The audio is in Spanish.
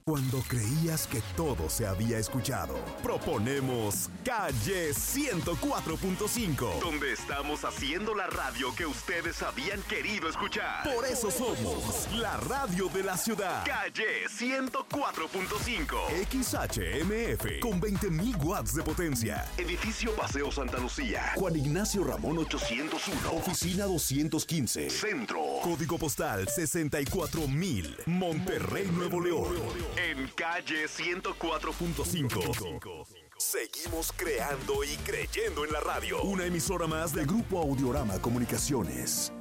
Cuando creías que todo se había escuchado, proponemos Calle 104.5, donde estamos haciendo la radio que ustedes habían querido escuchar. Por eso somos la radio de la ciudad. Calle 104.5, XHMF, con 20.000 watts de potencia. Edificio Paseo Santa Lucía, Juan Ignacio Ramón 801, Oficina 215, Centro. Código postal 64,000, Monterrey, Nuevo León. En Calle 104.5. Seguimos creando y creyendo en la radio. Una emisora más del Grupo Audiorama Comunicaciones.